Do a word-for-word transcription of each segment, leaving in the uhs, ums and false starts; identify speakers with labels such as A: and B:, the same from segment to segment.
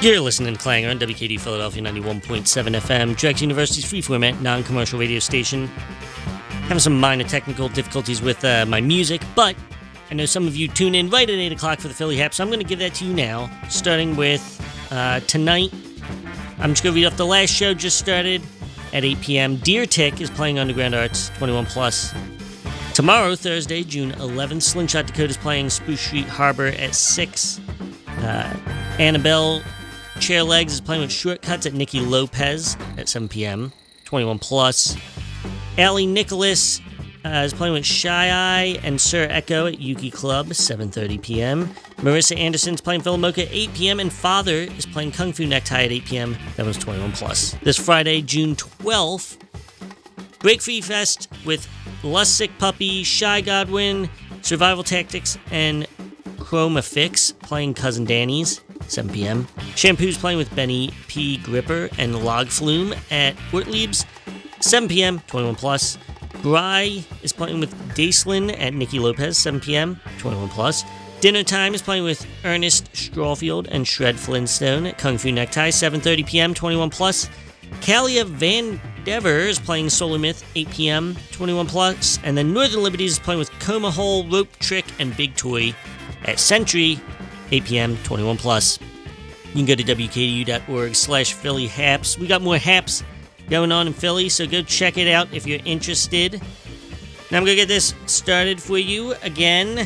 A: You're listening to Clanger on W K D Philadelphia ninety-one point seven F M, Drexel University's free format, non-commercial radio station. Having some minor technical difficulties with uh, my music, but I know some of you tune in right at eight o'clock for the Philly Hap, so I'm going to give that to you now, starting with uh, tonight. I'm just going to read off the last show just started at eight p.m. Deer Tick is playing Underground Arts, twenty-one plus. Tomorrow, Thursday, June eleventh, Slingshot Dakota is playing Spruce Street Harbor at six. Uh, Annabelle Chairlegs is playing with Shortcuts at Nikki Lopez at seven p.m., twenty-one plus. Allie Nicholas uh, is playing with Shy Eye and Sir Echo at Yuki Club, seven thirty p.m. Marissa Anderson is playing Philomoka at eight p.m. and Father is playing Kung Fu Necktie at eight p.m. That was twenty-one plus. This Friday, June twelfth, Break Free Fest with Lust Sick Puppy, Shy Godwin, Survival Tactics, and Chroma Fix playing Cousin Danny's, seven p.m. Shampoo's playing with Benny P. Gripper and Log Flume at Ortlieb's, seven p.m., twenty-one plus. Bry is playing with Dacelin at Nikki Lopez, seven p.m., twenty-one plus. Dinner Time is playing with Ernest Strawfield and Shred Flintstone at Kung Fu Necktie, seven thirty p.m., twenty-one plus. Kalia Van Dever is playing Solar Myth, eight p.m., twenty-one plus. And then Northern Liberties is playing with Coma Hole, Rope Trick, and Big Toy at Century, eight p.m., twenty-one plus. You can go to W K D U dot org slash Philly Haps. We got more Haps going on in Philly, so go check it out if you're interested. Now I'm going to get this started for you again,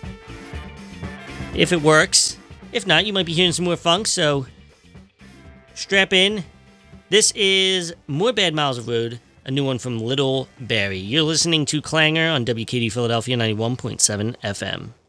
A: if it works. If not, you might be hearing some more funk, so strap in. This is More Bad Miles of Road, a new one from Little Barry. You're listening to Clanger on W K D Philadelphia ninety-one point seven F M.